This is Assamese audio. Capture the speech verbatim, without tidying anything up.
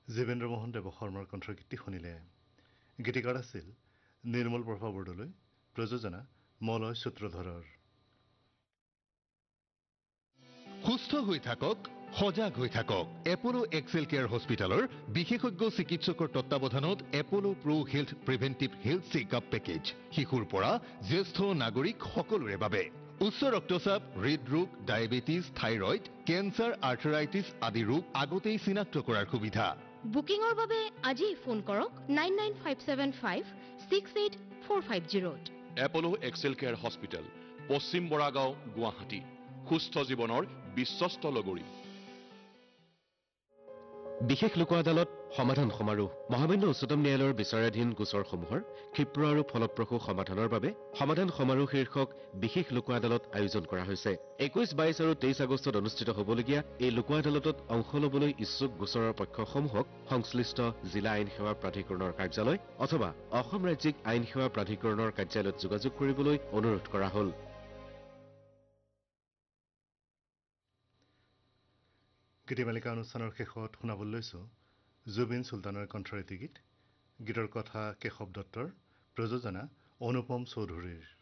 জীৱেন্দ্ৰ মোহন দেৱ শৰ্মাৰ কণ্ঠগীতটি শুনিলে। গীতিকাৰ আছিল নিৰ্মল প্ৰভা বৰদলৈ, প্ৰযোজনা মলয় সূত্ৰধৰৰ। সুস্থ হৈ থাকক, সজাগ হৈ থাকক। এপলো এক্সেল কেয়াৰ হস্পিটেলৰ বিশেষজ্ঞ চিকিৎসকৰ তত্বাৱধানত এপলো pro health প্ৰিভেন্টিভ health checkup package শিশুৰ পৰা জ্যেষ্ঠ নাগৰিক সকলোৰে বাবে। উচ্চ ৰক্তচাপ, হৃদৰোগ, ডায়েবেটিছ, থাইৰয়ড, কেঞ্চাৰ, আৰ্থৰাইটিছ আদি ৰোগ আগতেই চিনাক্ত কৰাৰ সুবিধা। বুকিঙৰ বাবে আজি ফোন কৰক nine nine five seven five six eight four five জিৰ'ত। এপলো Excel care hospital, পশ্চিম বৰাগাঁও, গুৱাহাটী। সুস্থ জীৱনৰ বিশ্বস্ত লগৰী। বিশেষ লোক আদালত সমাধান সমাৰোহ মহামান্য উচ্চতম ন্যায়ালয়ৰ বিচাৰাধীন গোচৰসমূহৰ ক্ষীপ্ৰ আৰু ফলপ্ৰসূ সমাধানৰ বাবে সমাধান সমাৰোহ শীৰ্ষক বিশেষ লোক আদালত আয়োজন কৰা হৈছে। একৈশ বাইশ আৰু তেইছ আগষ্টত অনুষ্ঠিত হ'বলগীয়া এই লোক আদালতত অংশ ল'বলৈ ইচ্ছুক গোচৰৰ পক্ষসমূহক সংশ্লিষ্ট জিলা আইন সেৱা প্ৰাধিকৰণৰ কাৰ্যালয় অথবা অসম ৰাজ্যিক আইন সেৱা প্ৰাধিকৰণৰ কাৰ্যালয়ত যোগাযোগ কৰিবলৈ অনুৰোধ কৰা হ'ল। গীতিমালিকা অনুষ্ঠানৰ শেষত শুনাবলৈ লৈছোঁ জুবিন চুলতানৰ কণ্ঠৰ এটি গীত। গীতৰ কথা কেশৱ দত্তৰ, প্ৰযোজনা অনুপম চৌধুৰীৰ।